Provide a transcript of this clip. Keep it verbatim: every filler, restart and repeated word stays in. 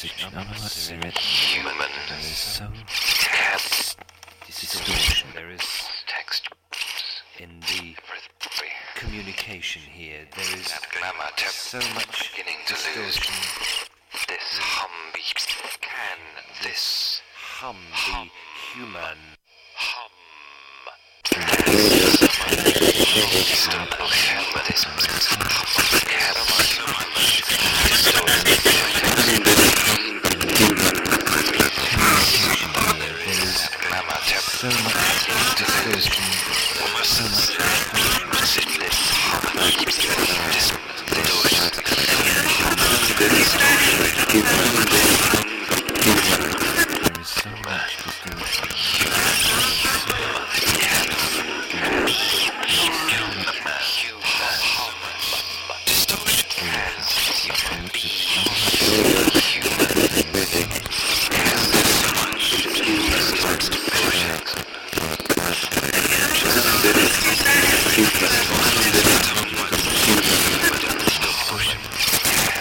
such uncertain human. There is so Can distortion. There is text in the communication here. There is that glamour to so much beginning to lose distortion. this hum be can This hum be human. hum this distortion this So much distortion, so much there is so much distortion. Human.